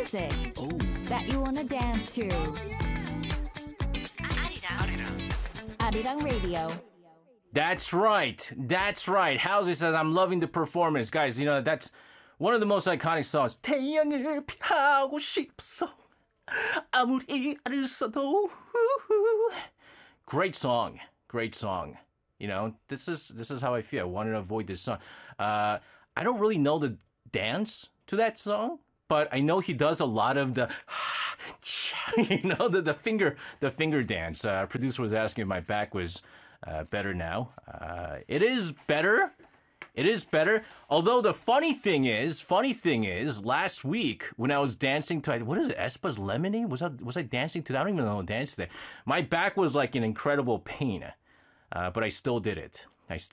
music that you wanna dance to. Arirang Radio. That's right. That's right. Halsey says, I'm loving the performance. Guys, you know, that's one of the most iconic songs. 태양을 피하고 싶어. 아무리 애를 써도. Great song. Great song. You know, this is how I feel. I wanted to avoid this song. I don't really know the dance to that song, but I know he does a lot of the, you know, the finger dance. Our producer was asking if my back was better now. It is better. It is better. Although the funny thing is, last week when I was dancing to, what is it, Espa's Lemonade? Was I dancing to that? I don't even know how to dance today. My back was like in incredible pain, but I still did it.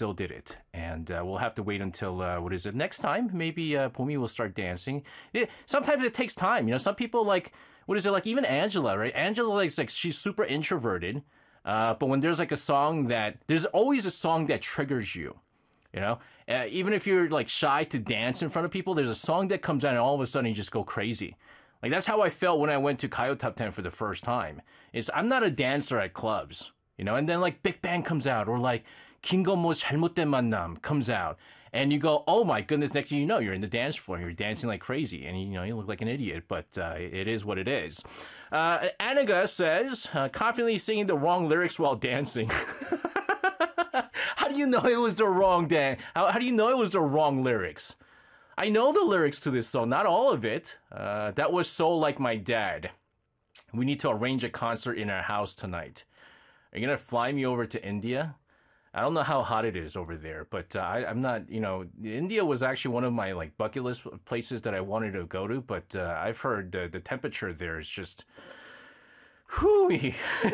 And we'll have to wait until, next time? Maybe Pomi will start dancing. Sometimes it takes time. You know, some people like, even Angela, right? Angela, like she's super introverted. But when there's like a song there's always a song that triggers you. You know, even if you're like shy to dance in front of people, there's a song that comes out and all of a sudden you just go crazy. Like that's how I felt when I went to Kayo Top 10 for the first time. I'm not a dancer at clubs, you know, and then like Big Bang comes out or like 김건모's 잘못된 만남 comes out and you go, oh my goodness, next thing you know, you're in the dance floor and you're dancing like crazy and you know, you look like an idiot, but it is what it is. Anaga says, confidently singing the wrong lyrics while dancing. How do you know it was the wrong dance? How do you know it was the wrong lyrics? I know the lyrics to this song, not all of it. That was so like my dad. We need to arrange a concert in our house tonight. Are you going to fly me over to India? I don't know how hot it is over there, but I'm not, you know, India was actually one of my like bucket list places that I wanted to go to, but I've heard the temperature there is just, whoo.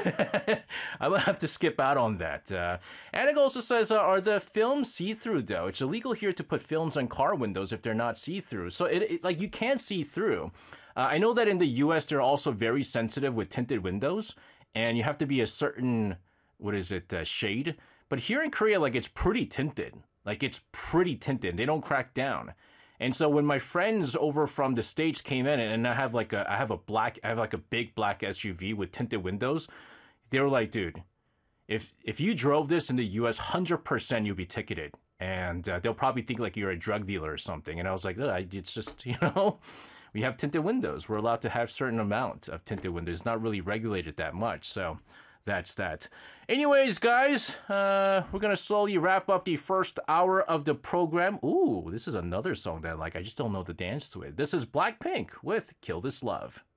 I will have to skip out on that. Anna also says, are the films see-through though? It's illegal here to put films on car windows if they're not see-through. So like you can't see through. I know that in the US, they're also very sensitive with tinted windows and you have to be a certain, shade. But here in Korea, like it's pretty tinted. They don't crack down. And so when my friends over from the States came in and I have like a big black SUV with tinted windows, they were like, dude, if you drove this in the US, 100% you'll be ticketed. And they'll probably think like you're a drug dealer or something. And I was like, it's just, you know, we have tinted windows. We're allowed to have certain amount of tinted windows. It's not really regulated that much. So that's that. Anyways, guys, we're going to slowly wrap up the first hour of the program. Ooh, this is another song that I just don't know the dance to it. This is Blackpink with Kill This Love.